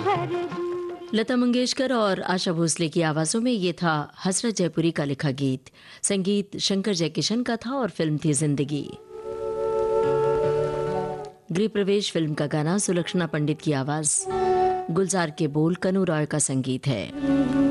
लता मंगेशकर और आशा भोसले की आवाजों में ये था हसरत जयपुरी का लिखा गीत। संगीत शंकर जयकिशन का था और फिल्म थी जिंदगी। गृह प्रवेश फिल्म का गाना सुलक्षणा पंडित की आवाज, गुलजार के बोल, कनू रॉय का संगीत है।